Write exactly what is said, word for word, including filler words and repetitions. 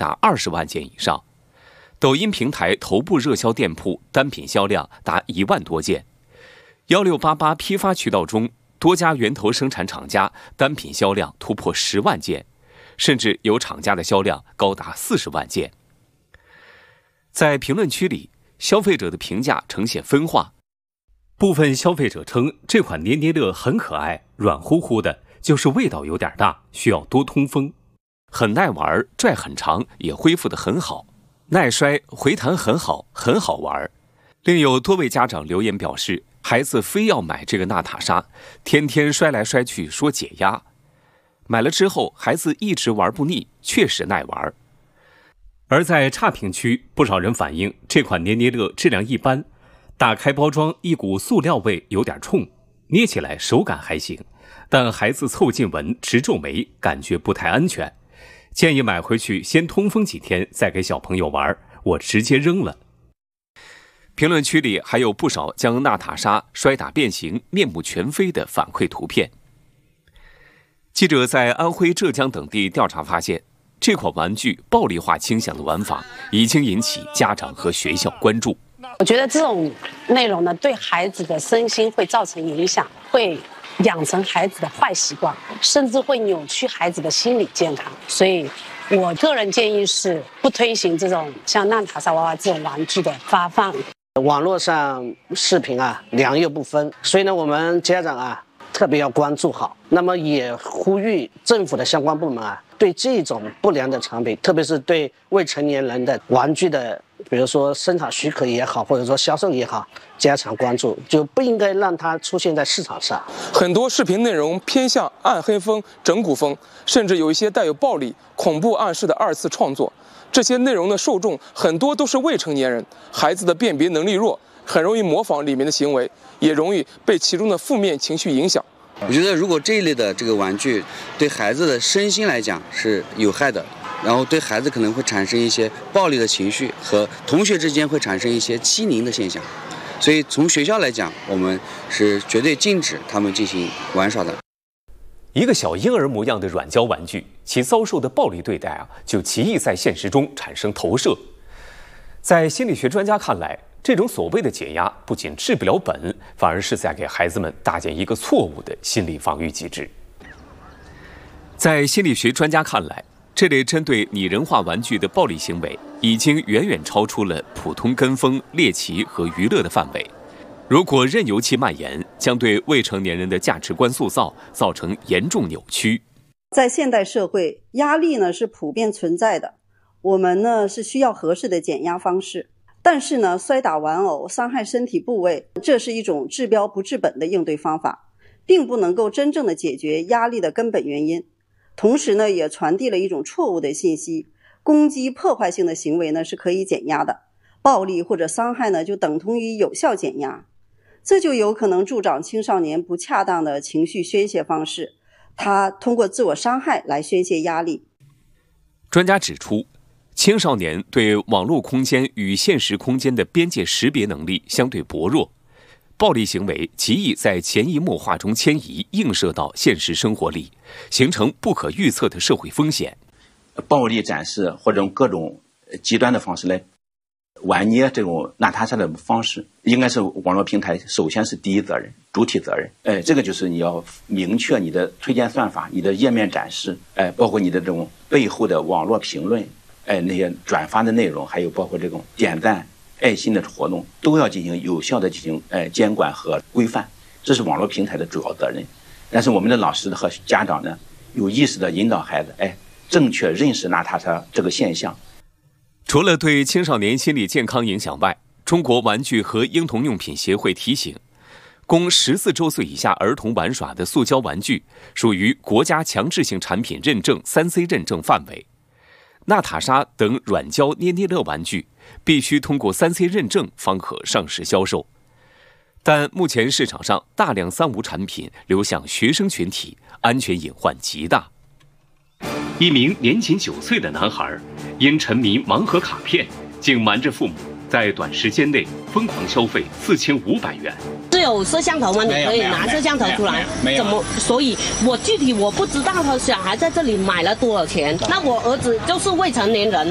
达二十万件以上。抖音平台头部热销店铺单品销量达一万多件。一六八八批发渠道中，多家源头生产厂家单品销量突破十万件，甚至有厂家的销量高达四十万件。在评论区里，消费者的评价呈现分化。部分消费者称这款捏捏乐很可爱，软乎乎的，就是味道有点大，需要多通风。很耐玩，拽很长，也恢复得很好，耐摔，回弹很好，很好玩。另有多位家长留言表示，孩子非要买这个娜塔莎，天天摔来摔去说解压。买了之后，孩子一直玩不腻，确实耐玩。而在差评区，不少人反映这款捏捏乐质量一般，打开包装一股塑料味有点冲，捏起来手感还行，但孩子凑近闻直皱眉，感觉不太安全。建议买回去先通风几天再给小朋友玩，我直接扔了。评论区里还有不少将娜塔莎摔打变形、面目全非的反馈图片。记者在安徽、浙江等地调查发现，这款玩具暴力化倾向的玩法已经引起家长和学校关注。 我觉得这种内容呢，对孩子的身心会造成影响，会养成孩子的坏习惯，甚至会扭曲孩子的心理健康。所以我个人建议是不推行这种像娜塔莎娃娃这种玩具的发放。 网络上视频啊，良莠不分，所以呢，我们家长啊特别要关注好。那么也呼吁政府的相关部门啊，对这种不良的产品，特别是对未成年人的玩具的，比如说生产许可也好，或者说销售也好，加强关注，就不应该让它出现在市场上。 很多视频内容偏向暗黑风、整蛊风，甚至有一些带有暴力、恐怖暗示的二次创作。这些内容的受众很多都是未成年人，孩子的辨别能力弱，很容易模仿里面的行为，也容易被其中的负面情绪影响。 我觉得如果这一类的这个玩具对孩子的身心来讲是有害的，然后对孩子可能会产生一些暴力的情绪，和同学之间会产生一些欺凌的现象，所以从学校来讲，我们是绝对禁止他们进行玩耍的。 一个小婴儿模样的软胶玩具，其遭受的暴力对待啊，就极易在现实中产生投射。在心理学专家看来，这种所谓的解压不仅治不了本，反而是在给孩子们搭建一个错误的心理防御机制。在心理学专家看来，这类针对拟人化玩具的暴力行为已经远远超出了普通跟风、猎奇和娱乐的范围。如果任由其蔓延，将对未成年人的价值观塑造造成严重扭曲。 在现代社会，压力呢是普遍存在的，我们呢是需要合适的减压方式。但是呢，摔打玩偶、伤害身体部位，这是一种治标不治本的应对方法，并不能够真正的解决压力的根本原因。同时呢，也传递了一种错误的信息，攻击破坏性的行为呢是可以减压的，暴力或者伤害呢就等同于有效减压。这就有可能助长青少年不恰当的情绪宣泄方式，他通过自我伤害来宣泄压力。 专家指出，青少年对网络空间与现实空间的边界识别能力相对薄弱，暴力行为极易在潜移默化中迁移，映射到现实生活里，形成不可预测的社会风险。 暴力展示或者用各种极端的方式来玩捏这种娜塔莎的方式，应该是网络平台首先是第一责任、主体责任。哎，这个就是你要明确你的推荐算法、你的页面展示，哎，包括你的这种背后的网络评论，哎，那些转发的内容，还有包括这种点赞、爱心的活动，都要进行有效的进行哎监管和规范，这是网络平台的主要责任。但是我们的老师和家长呢，有意识的引导孩子，哎，正确认识娜塔莎这个现象。 除了对青少年心理健康影响外，中国玩具和婴童用品协会提醒，供十四周岁以下儿童玩耍的塑胶玩具属于国家强制性产品认证 三 C 认证范围。娜塔莎等软胶捏捏乐玩具必须通过 三 C 认证方可上市销售。但目前市场上大量三无产品流向学生群体，安全隐患极大。一名年仅九岁的男孩因沉迷盲盒卡片，竟瞒着父母，在短时间内疯狂消费四千五百元。 是有摄像头吗？你可以拿摄像头出来。怎么？所以我具体我不知道他小孩在这里买了多少钱。那我儿子就是未成年人。